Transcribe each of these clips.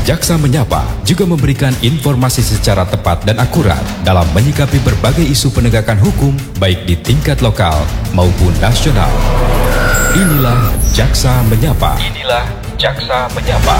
Jaksa Menyapa juga memberikan informasi secara tepat dan akurat dalam menyikapi berbagai isu penegakan hukum baik di tingkat lokal maupun nasional. Inilah Jaksa Menyapa. Inilah Jaksa Menyapa.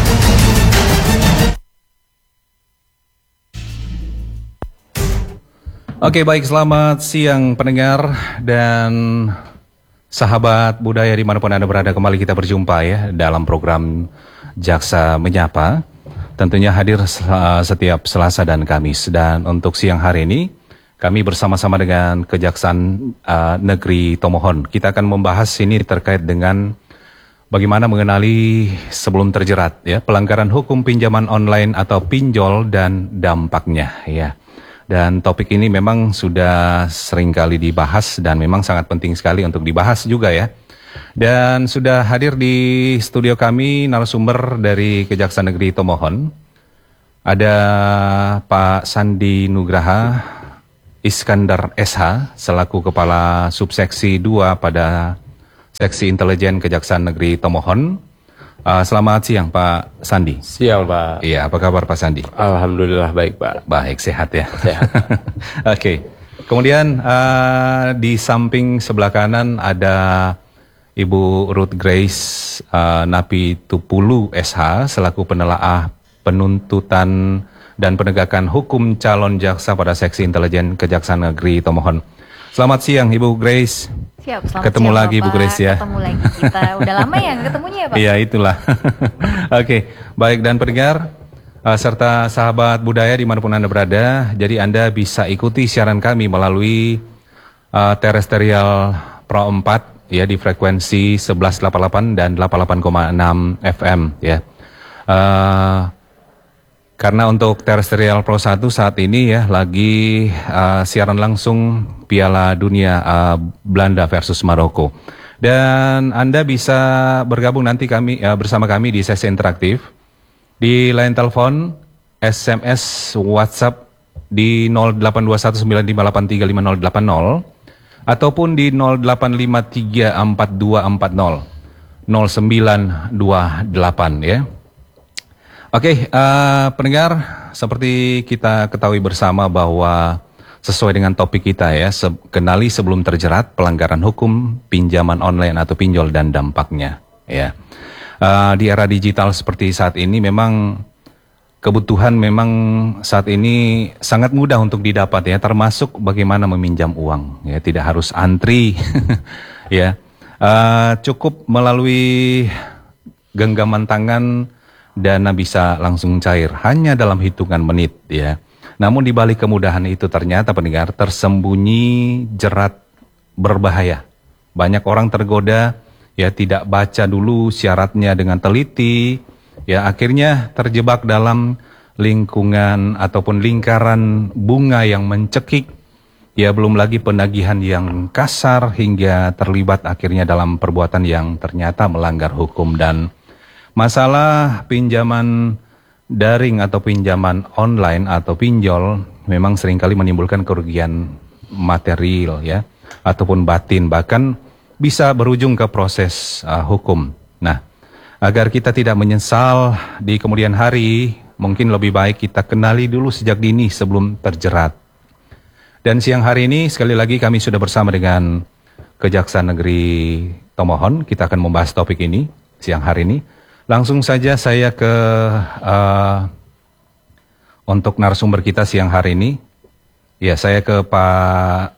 Oke, baik, selamat siang pendengar dan sahabat budaya dimanapun Anda berada. Kembali kita berjumpa ya dalam program Jaksa Menyapa. Tentunya hadir setiap Selasa dan Kamis. Dan untuk siang hari ini kami bersama-sama dengan Kejaksaan Negeri Tomohon. Kita akan membahas ini terkait dengan bagaimana mengenali sebelum terjerat ya pelanggaran hukum pinjaman online atau pinjol dan dampaknya ya. Dan topik ini memang sudah sering kali dibahas dan memang sangat penting sekali untuk dibahas juga ya. Dan sudah hadir di studio kami narasumber dari Kejaksaan Negeri Tomohon. Ada Pak Sandi Nugraha Iskandar SH selaku Kepala Subseksi 2 pada Seksi Intelijen Kejaksaan Negeri Tomohon. Selamat siang Pak Sandi. Siang Pak. Iya, apa kabar Pak Sandi? Alhamdulillah baik Pak. Baik, sehat ya. Sehat. Oke. Kemudian di samping sebelah kanan ada Ibu Ruth Grace Napitupulu SH selaku penelaah penuntutan dan penegakan hukum calon jaksa pada Seksi Intelijen Kejaksaan Negeri Tomohon. Selamat siang Ibu Grace. Siap, selamat ketemu siang, lagi Bapak. Bu Grace ya. Ketemu lagi kita. Udah lama ya ketemunya ya Pak? Iya itulah. Oke, baik dan pendengar serta sahabat budaya dimanapun Anda berada. Jadi Anda bisa ikuti siaran kami melalui terestrial Pro 4 ya di frekuensi 1188 dan 88,6 FM ya. Karena untuk terestrial Pro 1 saat ini ya lagi siaran langsung Piala Dunia Belanda versus Maroko. Dan Anda bisa bergabung nanti bersama kami di sesi interaktif di line telepon, SMS, WhatsApp di 082195835080 ataupun di 085342400928 ya. Oke, pendengar, seperti kita ketahui bersama bahwa sesuai dengan topik kita ya, kenali sebelum terjerat pelanggaran hukum pinjaman online atau pinjol dan dampaknya ya. Di era digital seperti saat ini memang kebutuhan memang saat ini sangat mudah untuk didapat ya, termasuk bagaimana meminjam uang ya, tidak harus antri ya. Cukup melalui genggaman tangan dana bisa langsung cair hanya dalam hitungan menit ya. Namun di balik kemudahan itu ternyata pendengar tersembunyi jerat berbahaya. Banyak orang tergoda ya, tidak baca dulu syaratnya dengan teliti ya, akhirnya terjebak dalam lingkungan ataupun lingkaran bunga yang mencekik ya, belum lagi penagihan yang kasar hingga terlibat akhirnya dalam perbuatan yang ternyata melanggar hukum. Dan masalah pinjaman daring atau pinjaman online atau pinjol memang seringkali menimbulkan kerugian material ya ataupun batin, bahkan bisa berujung ke proses hukum. Nah, agar kita tidak menyesal di kemudian hari, mungkin lebih baik kita kenali dulu sejak dini sebelum terjerat. Dan siang hari ini sekali lagi kami sudah bersama dengan Kejaksaan Negeri Tomohon. Kita akan membahas topik ini siang hari ini. Langsung saja saya ke untuk narasumber kita siang hari ini. Ya, saya ke Pak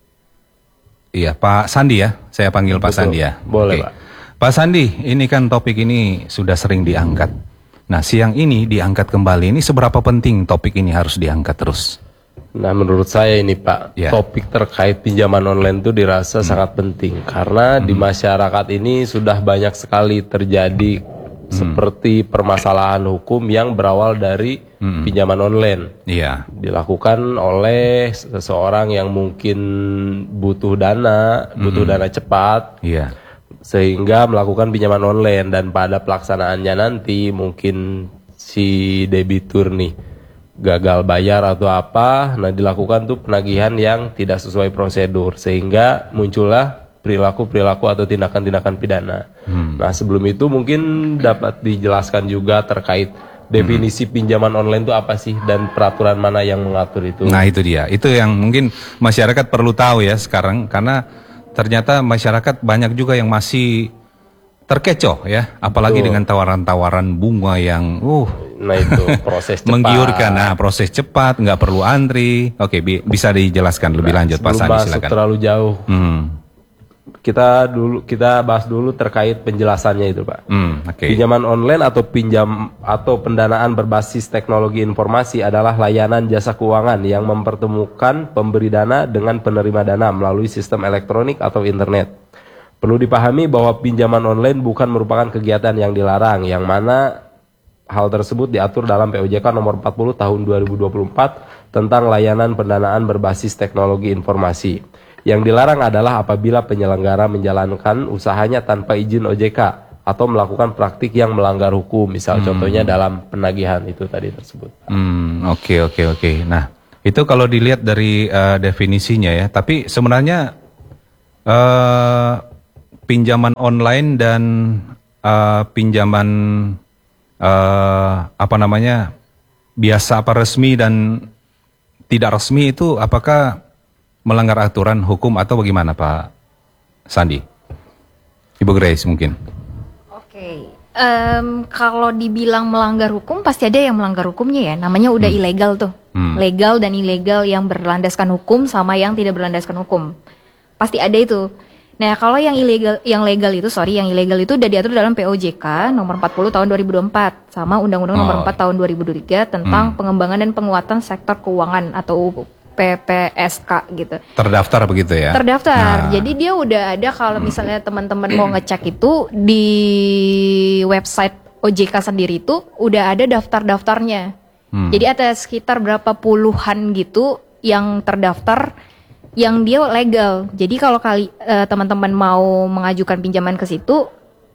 Sandi ya. Saya panggil Pak Sandi ya. Boleh, Oke. Pak. Pak Sandi, ini kan topik ini sudah sering diangkat. Nah, siang ini diangkat kembali. Ini seberapa penting topik ini harus diangkat terus? Nah, menurut saya ini Pak, topik terkait pinjaman online itu dirasa sangat penting. Karena di masyarakat ini sudah banyak sekali terjadi seperti permasalahan hukum yang berawal dari pinjaman online. Iya. Dilakukan oleh seseorang yang mungkin butuh dana cepat. Iya. Sehingga melakukan pinjaman online, dan pada pelaksanaannya nanti mungkin si debitur nih gagal bayar atau apa, nah dilakukan tuh penagihan yang tidak sesuai prosedur sehingga muncullah perilaku-perilaku atau tindakan-tindakan pidana. Nah, sebelum itu mungkin dapat dijelaskan juga terkait definisi pinjaman online itu apa sih dan peraturan mana yang mengatur itu. Nah itu dia, itu yang mungkin masyarakat perlu tahu ya sekarang, karena ternyata masyarakat banyak juga yang masih terkecoh ya, apalagi Betul. dengan tawaran-tawaran bunga yang Nah itu proses cepat. menggiurkan. Nah proses cepat, nggak perlu antri. Oke, bisa dijelaskan lebih lanjut Pak Sebelum Sandi, masuk silakan. terlalu jauh, kita bahas dulu terkait penjelasannya itu, Pak. Oke. Pinjaman online atau pendanaan berbasis teknologi informasi adalah layanan jasa keuangan yang mempertemukan pemberi dana dengan penerima dana melalui sistem elektronik atau internet. Perlu dipahami bahwa pinjaman online bukan merupakan kegiatan yang dilarang, yang mana hal tersebut diatur dalam POJK nomor 40 tahun 2024 tentang layanan pendanaan berbasis teknologi informasi. Yang dilarang adalah apabila penyelenggara menjalankan usahanya tanpa izin OJK atau melakukan praktik yang melanggar hukum, misal contohnya dalam penagihan itu tadi tersebut. Oke. Nah, itu kalau dilihat dari definisinya ya, tapi sebenarnya pinjaman online dan pinjaman biasa apa resmi dan tidak resmi itu apakah melanggar aturan hukum atau bagaimana Pak Sandi? Ibu Grace mungkin. Oke. Kalau dibilang melanggar hukum pasti ada yang melanggar hukumnya ya. Namanya udah ilegal tuh. Legal dan ilegal yang berlandaskan hukum sama yang tidak berlandaskan hukum. Pasti ada itu. Nah, kalau yang ilegal, yang ilegal itu udah diatur dalam POJK nomor 40 tahun 2024 sama Undang-Undang nomor 4 tahun 2023 tentang pengembangan dan penguatan sektor keuangan atau PPSK gitu. Terdaftar begitu ya? Terdaftar. Jadi dia udah ada kalau misalnya teman-teman mau ngecek itu di website OJK sendiri itu udah ada daftar-daftarnya. Jadi ada sekitar berapa puluhan gitu yang terdaftar yang dia legal. Jadi kalau teman-teman mau mengajukan pinjaman ke situ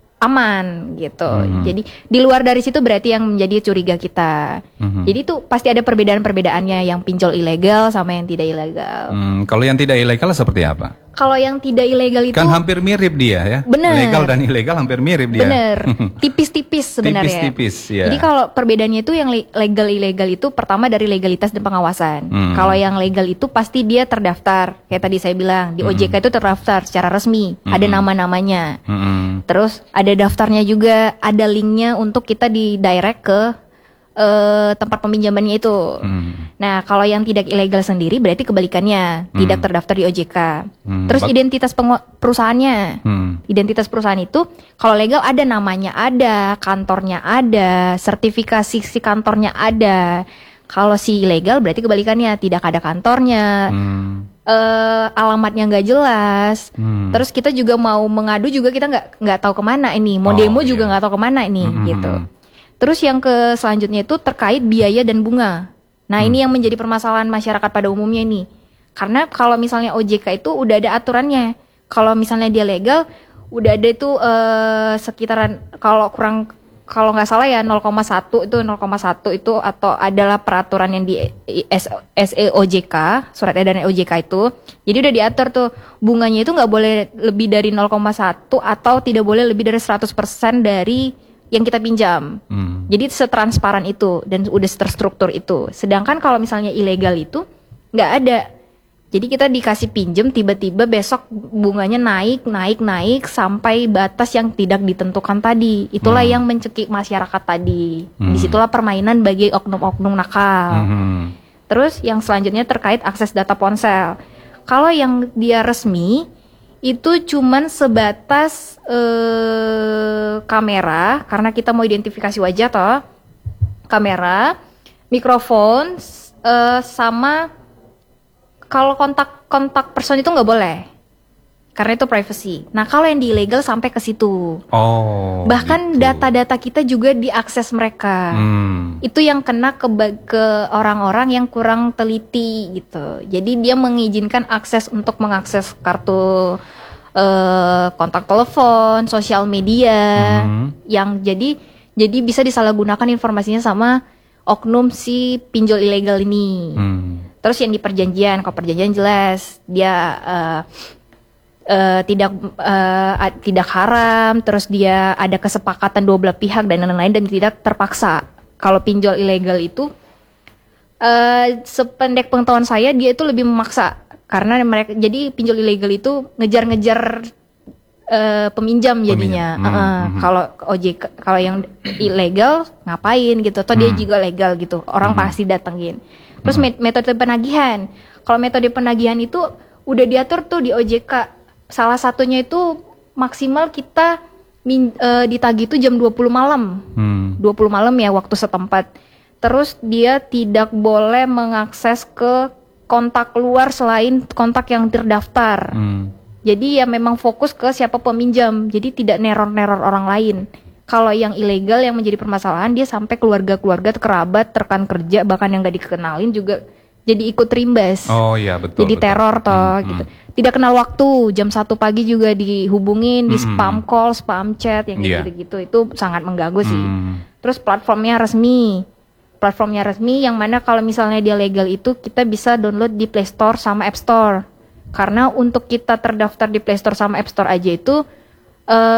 aman gitu. Jadi di luar dari situ berarti yang menjadi curiga kita. Jadi itu pasti ada perbedaan-perbedaannya yang pinjol ilegal sama yang tidak ilegal. Kalau yang tidak ilegal seperti apa? Kalau yang tidak ilegal itu Kan hampir mirip dia ya. Bener. Legal dan ilegal hampir mirip dia. bener, tipis-tipis sebenarnya. Tipis-tipis ya. Jadi kalau perbedaannya itu yang legal ilegal itu pertama dari legalitas dan pengawasan. Kalau yang legal itu pasti dia terdaftar. Kayak tadi saya bilang di OJK itu terdaftar secara resmi, ada nama-namanya. Terus ada daftarnya juga, ada linknya untuk kita di direct ke tempat peminjamannya itu. Nah, kalau yang tidak ilegal sendiri berarti kebalikannya, tidak terdaftar di OJK. Terus identitas perusahaannya. Identitas perusahaan itu kalau legal ada namanya, ada kantornya, ada sertifikasi si kantornya ada. Kalau si ilegal berarti kebalikannya, tidak ada kantornya. Alamatnya nggak jelas. Terus kita juga mau mengadu juga kita nggak tahu kemana ini, mau demo juga nggak tahu kemana ini gitu. Terus yang selanjutnya itu terkait biaya dan bunga. Nah ini yang menjadi permasalahan masyarakat pada umumnya ini. Karena kalau misalnya OJK itu udah ada aturannya. Kalau misalnya dia legal, udah ada itu sekitaran kalau nggak salah ya 0,1 itu atau adalah peraturan yang di SEOJK, surat edaran OJK itu. Jadi udah diatur tuh bunganya itu nggak boleh lebih dari 0,1 atau tidak boleh lebih dari 100% dari yang kita pinjam. Jadi setransparan itu dan udah terstruktur itu. Sedangkan kalau misalnya ilegal itu nggak ada. Jadi kita dikasih pinjem tiba-tiba besok bunganya naik sampai batas yang tidak ditentukan tadi. Itulah yang mencekik masyarakat tadi. Disitulah permainan bagi oknum-oknum nakal. Terus yang selanjutnya terkait akses data ponsel. Kalau yang dia resmi itu cuman sebatas kamera, karena kita mau identifikasi wajah toh, kamera, mikrofon, sama kalau kontak person itu nggak boleh, karena itu privacy. Nah kalau yang di ilegal sampai ke situ. Bahkan gitu. data-data kita juga diakses mereka. Itu yang kena ke orang-orang yang kurang teliti gitu. Jadi dia mengizinkan akses untuk mengakses kartu kontak telepon, sosial media, yang jadi bisa disalahgunakan informasinya sama oknum si pinjol ilegal ini. Terus yang di perjanjian, kalau perjanjian jelas dia tidak haram, terus dia ada kesepakatan dua belah pihak dan lain-lain dan tidak terpaksa. kalau pinjol ilegal itu sependek pengetahuan saya dia itu lebih memaksa karena mereka jadi pinjol ilegal itu ngejar-ngejar peminjam jadinya. Kalau OJK kalau yang ilegal ngapain gitu atau dia juga legal gitu orang pasti datengin. Terus metode penagihan. Kalau metode penagihan itu udah diatur tuh di OJK. Salah satunya itu maksimal kita ditagih itu jam 20 malam. 20 malam ya waktu setempat. Terus dia tidak boleh mengakses ke kontak luar selain kontak yang terdaftar. Jadi ya memang fokus ke siapa peminjam. Jadi tidak neror-neror orang lain. Kalau yang ilegal yang menjadi permasalahan dia sampai keluarga-keluarga, kerabat, rekan kerja bahkan yang gak dikenalin juga jadi ikut terimbas. Oh iya betul. Jadi teror toh gitu. Tidak kenal waktu, jam 1 pagi juga dihubungin, di spam call, spam chat yang gitu-gitu. Itu sangat mengganggu sih. Terus platformnya resmi yang mana kalau misalnya dia legal itu kita bisa download di Play Store sama App Store. Karena untuk kita terdaftar di Play Store sama App Store aja itu